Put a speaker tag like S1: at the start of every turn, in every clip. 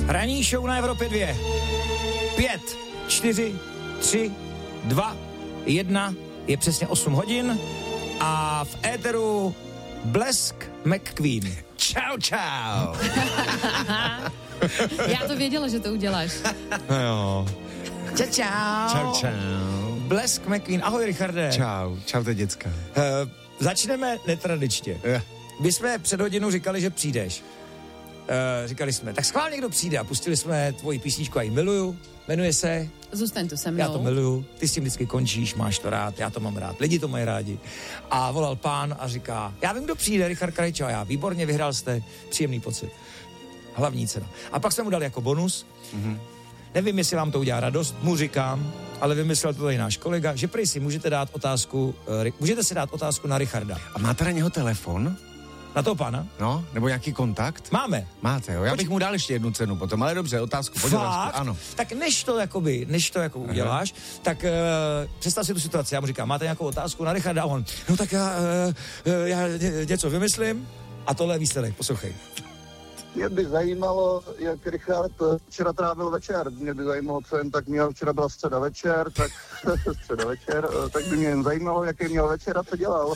S1: Ranní show na Evropě 2. 5, 4, 3, 2, 1, je přesně 8 hodin a v éteru Blesk McQueen. Čau, čau.
S2: Já to věděla, že to uděláš.
S1: Jo. Čau, čau.
S3: Čau, čau.
S1: Blesk McQueen. Ahoj, Richarde.
S3: Čau, čau to děcka.
S1: Začneme netradičně. My jsme před hodinou říkali, že přijdeš. Říkali jsme, tak schválně někdo přijde a pustili jsme tvoji písničku a ji miluju. Jmenuje se
S2: Zůstaň tu se mnou.
S1: Já to miluju, ty s tím vždycky končíš, máš to rád, já to mám rád, lidi to mají rádi. A volal pán a říká, já vím, kdo přijde, Richard Krajčo a já, výborně, vyhrál jste, příjemný pocit. Hlavní cena. A pak jsme mu dali jako bonus, nevím, jestli vám to udělá radost, mu říkám, ale vymyslel to tady náš kolega, že prý si můžete si dát otázku na Richarda.
S3: A máte na něho telefon?
S1: Na toho pána?
S3: No, nebo nějaký kontakt?
S1: Máme.
S3: Máte, jo? Já bych mu dal ještě jednu cenu potom, ale dobře, otázku.
S1: Fakt?
S3: Ano.
S1: Tak než to uděláš, tak představ si tu situaci, já mu říkám, máte nějakou otázku na Richarda a on, no tak já něco vymyslím a tohle je výsledek, poslouchej.
S4: Mě by zajímalo, jak Richard včera trávil večer. Mě by zajímalo, co jen tak měl, včera byla středa večer, tak by mě jen zajímalo, jaký měl večer a co dělal.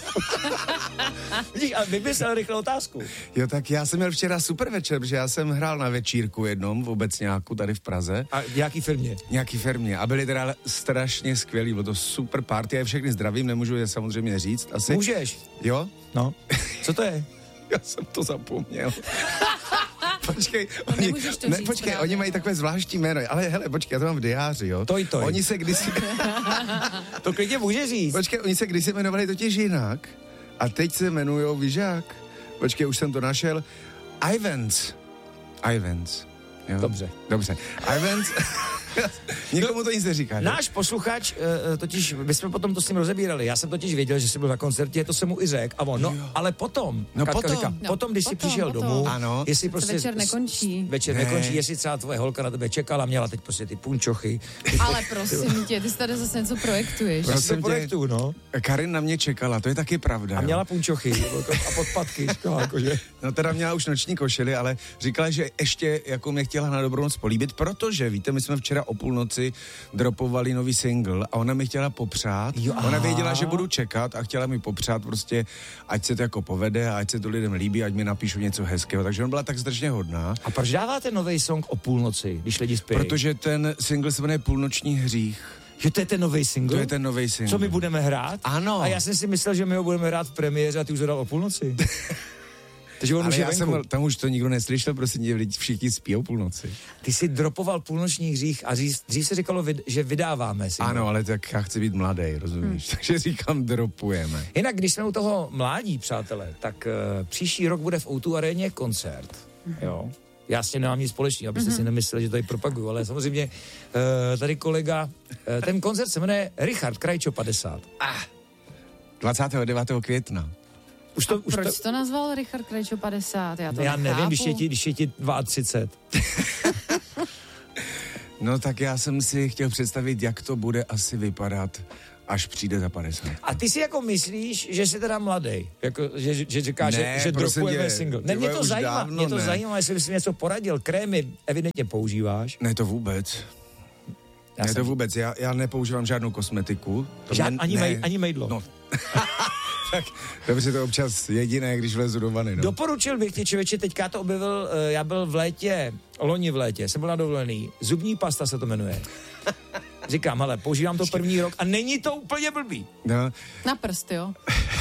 S1: Vidíš, ale vymyslel rychle otázku.
S3: Jo, tak já jsem měl včera super večer, protože já jsem hrál na večírku jednom v Obecňáku tady v Praze.
S1: A nějaký firmě?
S3: Nějaký firmě. A byli teda strašně skvělí, bylo to super party, já je všechny zdravím, nemůžu je samozřejmě říct. Asi.
S1: Můžeš.
S3: Jo?
S1: No, co to je?
S3: Já jsem to zapomněl. Počkej,
S2: právě.
S3: Oni mají takové zvláštní jméno, ale hele, počkej, já to mám v diáři, jo.
S1: Toj.
S3: Oni se kdysi...
S1: To klidně může říct.
S3: Počkej, oni se kdysi jmenovali totiž jinak a teď se jmenujou, víš jak? Počkej, už jsem to našel. Ivans. Jo?
S1: Dobře.
S3: Ivans... Nikomu to nic neříká.
S1: Náš posluchač, totiž, my jsme potom to s ním rozebírali, já jsem totiž věděl, že jsi byl na koncertě, to jsem mu i řekl, a on, ale potom, Katka říká, potom, když jsi přišel domů,
S3: ano,
S1: jestli prostě...
S2: Večer nekončí.
S1: Nekončí, jestli třeba tvoje holka na tebe čekala, měla teď prostě ty punčochy.
S2: Ale prosím tě, ty jsi tady zase něco projektuješ.
S3: Prosím
S1: projektu, no.
S3: Karin na mě čekala, to je taky pravda.
S1: A měla punčochy a podpatky, jakože.
S3: No teda měla už noční košily, ale říkala, že ještě jako mě chtěla na dobrou noc políbit, protože víte, my jsme včera o půlnoci dropovali nový single a ona mi chtěla popřát. Ona věděla, že budu čekat a chtěla mi popřát prostě, ať se to jako povede a ať se to lidem líbí, ať mi napíšou něco hezkého. Takže ona byla tak strašně hodná.
S1: A proč dáváte nový song o půlnoci, když lidi spějí?
S3: Protože ten single se jmenuje Půlnoční hřích.
S1: Že to je ten nový single?
S3: To je ten nový single.
S1: Co my budeme hrát?
S3: Ano.
S1: A já jsem si myslel, že my ho budeme hrát v premiéře a ty už ho dal o půlnoci. Takže on
S3: ale
S1: už je
S3: já
S1: venku.
S3: tam už to nikdo neslyšel, prostě všichni spí o půlnoci.
S1: Ty jsi dropoval Půlnoční hřích a dřív se říkalo, že vydáváme single.
S3: Ano, ale tak já chci být mladý, rozumíš? Takže říkám, dropujeme.
S1: Jinak, když jsme u toho mládí, přátelé, tak příští rok bude v O2 aréně koncert. Jo. Já s tím nemám nic společného, abyste si nemysleli, že to tady propaguju, ale samozřejmě tady kolega, ten koncert se jmenuje Richard Krajčo 50.
S3: 29. května.
S2: Proč to nazval Richard Krajčo 50?
S1: Já nevím, když je ti 32.
S3: No tak já jsem si chtěl představit, jak to bude asi vypadat, až přijde za 50.
S1: A ty si jako myslíš, že jsi teda mladý, jako, že říkáš, že dropujeme single. Ne, mě to zajímá, jestli bys mi něco poradil. Krémy evidentně používáš.
S3: Ne, to vůbec. Já nepoužívám žádnou kosmetiku.
S1: Ani mejdlo.
S3: No. Tak dobře, to občas jediné, když vlezu do vany. No.
S1: Doporučil bych ti, člověče, teďka to objevil, já byl loni v létě, jsem byl na dovolený, zubní pasta se to jmenuje. Říkám, hele, používám to první rok a není to úplně blbý.
S3: No.
S2: Na prst, jo?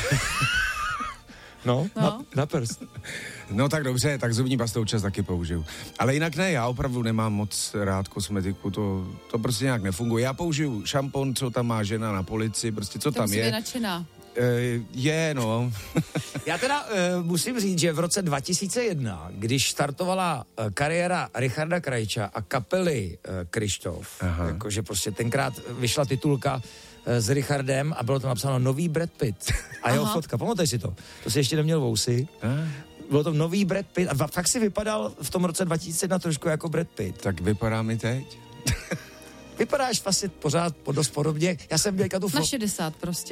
S1: No. Na prst.
S3: No tak dobře, tak zubní pastu občas taky použiju. Ale jinak ne, já opravdu nemám moc rád kosmetiku, to prostě nějak nefunguje. Já použiju šampon, co tam má žena na polici, prostě co tam je.
S2: To nadšená.
S3: No.
S1: Já teda musím říct, že v roce 2001, když startovala kariéra Richarda Krajča a kapely Kryštof, jakože prostě tenkrát vyšla titulka s Richardem a bylo to napsáno nový Brad Pitt a jeho fotka, pamatuješ si to? To si ještě neměl vousy. Bylo to nový Brad Pitt a fakt si vypadal v tom roce 2001 trošku jako Brad Pitt.
S3: Tak vypadá mi teď?
S1: Vypadáš vlastně pořád dost podobně. Já jsem dělal tu
S2: na 60 prostě.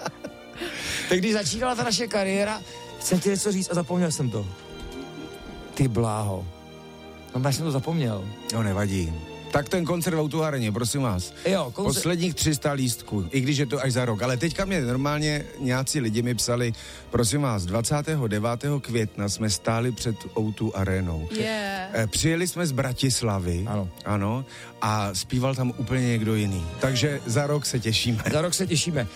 S1: Tak když začínala ta naše kariéra, jsem ti něco říct a zapomněl jsem to. Ty bláho. No, já jsem to zapomněl.
S3: No, nevadí. Tak ten koncert v Autuareně, prosím vás.
S1: Jo,
S3: posledních 300 lístků, i když je to až za rok. Ale teďka mě normálně nějací lidi mi psali, prosím vás, 29. května jsme stáli před O2 arénou. Přijeli jsme z Bratislavy, ano, a zpíval tam úplně někdo jiný. Takže za rok se těšíme.
S1: Za rok se těšíme.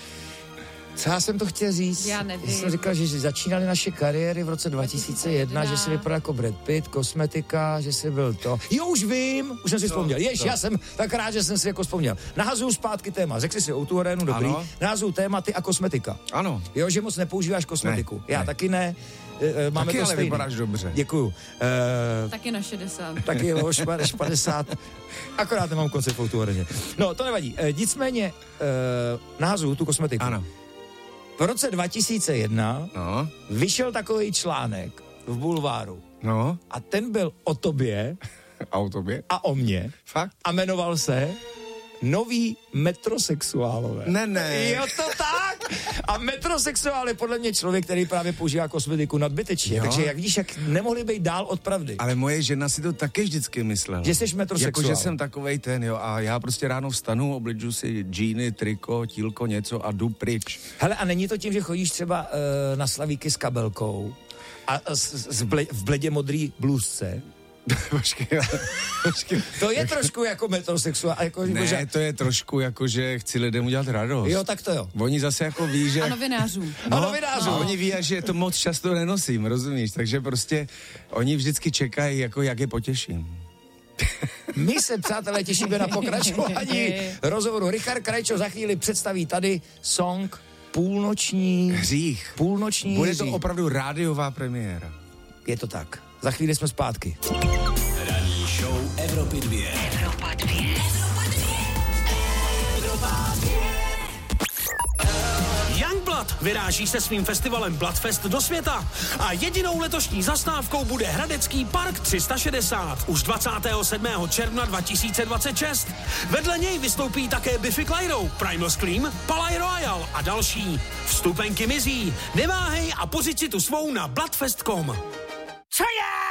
S1: Co já jsem to chtěl říct?
S2: Já nevím.
S1: Jsem říkal, že začínaly naše kariéry v roce 2001, že jsi vypadal jako Brad Pitt, kosmetika, že jsi byl to. Jo, už vím, už jsem si vzpomněl. Já jsem tak rád, že jsem si jako vzpomněl. Nahazuju zpátky téma, řekl jsi si O2 arénu, dobrý. Nahazuju téma ty a kosmetika.
S3: Ano.
S1: Jo, že moc nepoužíváš kosmetiku.
S3: Ne,
S1: já taky ne. Máme
S3: taky
S1: to
S3: ale
S1: stejný.
S3: Vypadáš dobře.
S1: Děkuju.
S2: Taky na 60.
S1: Taky 50. Akorát nemám koncert v O2 aréně. No, to nevadí. Nicméně nahazuju tu kosmetiku.
S3: Ano.
S1: V roce 2001 vyšel takový článek v Bulváru.
S3: No.
S1: A ten byl o tobě.
S3: A o tobě?
S1: A o mně.
S3: Fakt?
S1: A jmenoval se Noví metrosexuálové.
S3: Ne.
S1: Jo, to tak. A metrosexuál je podle mě člověk, který právě používá kosmetiku nadbytečně. Jo. Takže jak vidíš, jak nemohli být dál od pravdy.
S3: Ale moje žena si to taky vždycky myslela.
S1: Že jsi metrosexuál.
S3: Jako, že jsem takovej ten, jo. A já prostě ráno vstanu, obliču si džíny, triko, tílko, něco a jdu pryč.
S1: Hele, a není to tím, že chodíš třeba na slavíky s kabelkou a v bledě modrý blůzce?
S3: Počkej.
S1: To je trošku jako metrosexuál. Jako,
S3: ne, že... to je trošku jako, že chci lidem udělat radost.
S1: Jo, tak to jo.
S3: Oni zase jako ví, že...
S2: A novinářům.
S1: A
S3: oni ví, že to moc často nenosím, rozumíš? Takže prostě oni vždycky čekají, jako jak je potěším.
S1: My se, přátelé, těšíme na pokračování rozhovoru. Richard Krajčo za chvíli představí tady song Půlnoční
S3: hřích. Bude to opravdu rádiová premiéra.
S1: Je to tak. Za chvíli jsme zpátky.
S5: Ranní show Evropy 2.
S6: Evropa 2.
S5: Youngblood vyráží se svým festivalem Bloodfest do světa a jedinou letošní zastávkou bude Hradecký park 360 už 27. června 2026. Vedle něj vystoupí také Biffy Clyro, Primal Scream, Palais Royal a další. Vstupenky mizí. Neváhej a pořiď si tu svou na bloodfest.com. Co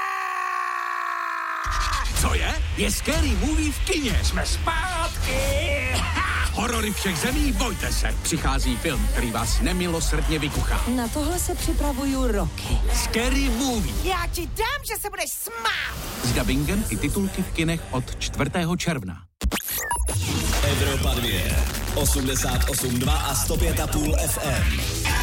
S5: je? Je Scary Movie v kině. Jsme zpátky. Horory všech zemí, bojte se. Přichází film, který vás nemilosrdně vykuchá.
S6: Na tohle se připravuju roky.
S5: Scary Movie.
S7: Já ti dám, že se budeš smát.
S5: S dabingem i titulky v kinech od 4. června.
S8: Evropa 2, 88,2 a 105,5 FM.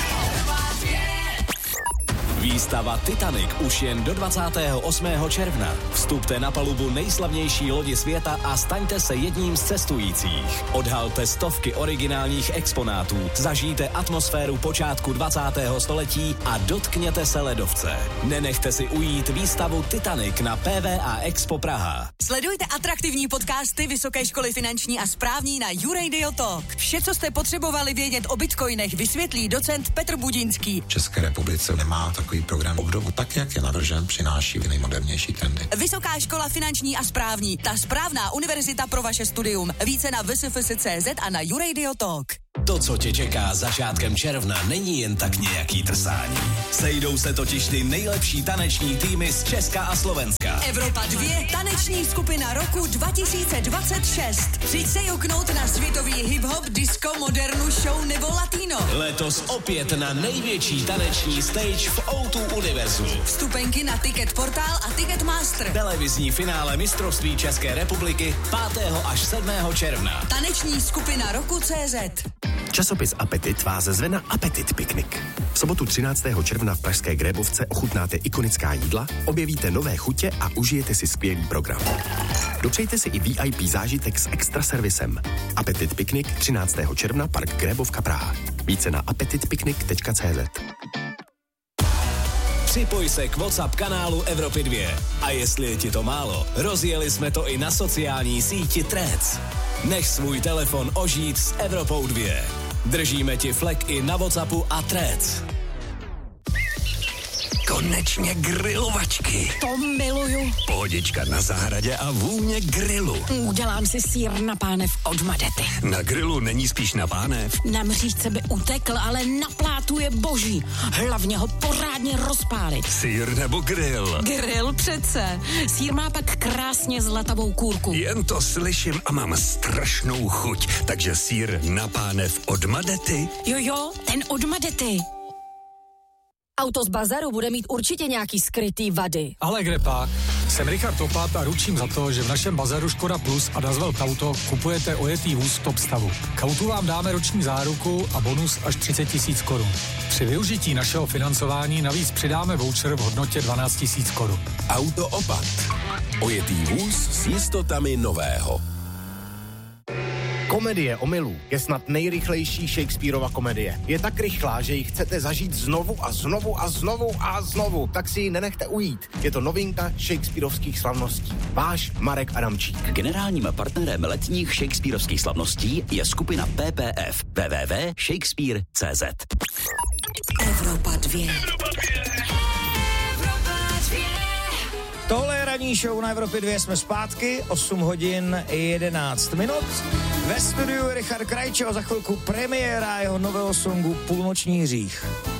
S8: Výstava Titanic už jen do 28. června. Vstupte na palubu nejslavnější lodi světa a staňte se jedním z cestujících. Odhalte stovky originálních exponátů, zažijte atmosféru počátku 20. století a dotkněte se ledovce. Nenechte si ujít výstavu Titanic na PVA Expo Praha.
S6: Sledujte atraktivní podcasty Vysoké školy finanční a správní na YouRadio Talk. Vše, co jste potřebovali vědět o bitcoinech, vysvětlí docent Petr Budinský.
S9: V České republice nemá takový program obdobu, tak jak je navržen, přináší nejmodernější trendy.
S6: Vysoká škola finanční a správní, ta správná univerzita pro vaše studium. Více na vsfs.cz a na YouRadio Talk.
S8: To, co tě čeká začátkem června, není jen tak nějaký trsání. Sejdou se totiž ty nejlepší taneční týmy z Česka a Slovenska.
S6: Evropa 2, taneční skupina roku 2026. Přijď se juknout na světový hip-hop, disco, modernu, show nebo latino.
S8: Letos opět na největší taneční stage v O2 univerzu.
S6: Vstupenky na Ticket Portál a Ticketmaster.
S8: Televizní finále mistrovství České republiky 5. až 7. června.
S6: Taneční skupina roku CZ.
S10: Časopis Apetit vás zve na Apetit Piknik. V sobotu 13. června v pražské Grébovce ochutnáte ikonická jídla, objevíte nové chutě a užijete si skvělý program. Dopřejte si i VIP zážitek s extra servisem. Apetit Piknik 13. června, park Grébovka Praha. Více na appetitpiknik.cz.
S8: Připoj se k WhatsApp kanálu Evropy 2. A jestli je ti to málo, rozjeli jsme to i na sociální síti Threads. Nech svůj telefon ožít s Evropou 2. Držíme ti flek i na WhatsAppu a Threads.
S11: Konečně grilovačky.
S12: To miluju.
S11: Pohodička na zahradě a vůně grilu.
S12: Udělám si sýr na pánev od Madety.
S11: Na grilu není spíš na pánev.
S12: Na mřížce by utekl, ale na plátu je boží. Hlavně ho pořádně rozpálit.
S11: Sýr nebo grill?
S12: Grill přece. Sýr má pak krásně zlatavou kůrku.
S11: Jen to slyším a mám strašnou chuť. Takže sýr na pánev od Madety?
S12: Jo, ten od Madety.
S13: Auto z bazaru bude mít určitě nějaký skrytý vady.
S14: Ale kde pak? Jsem Richard Topat a ručím za to, že v našem bazaru Škoda Plus a Dazwelt Auto kupujete ojetý vůz v top stavu. K autu vám dáme roční záruku a bonus až 30 000 korun. Při využití našeho financování navíc přidáme voucher v hodnotě 12 000 korun.
S10: Auto Opat. Ojetý vůz s jistotami nového.
S15: Komedie omylů je snad nejrychlejší Shakespeareova komedie. Je tak rychlá, že ji chcete zažít znovu a znovu a znovu a znovu. Tak si ji nenechte ujít. Je to novinka Shakespeareovských slavností. Váš Marek Adamčík.
S16: Generálním partnerem letních Shakespeareovských slavností je skupina PPF. www.shakespeare.cz.
S6: Evropa 2.
S1: Tohle je ranní show na Evropě 2, jsme zpátky, 8 hodin 11 minut. Ve studiu Richard Krajčo, za chvilku premiéra jeho nového songu Půlnoční hřích.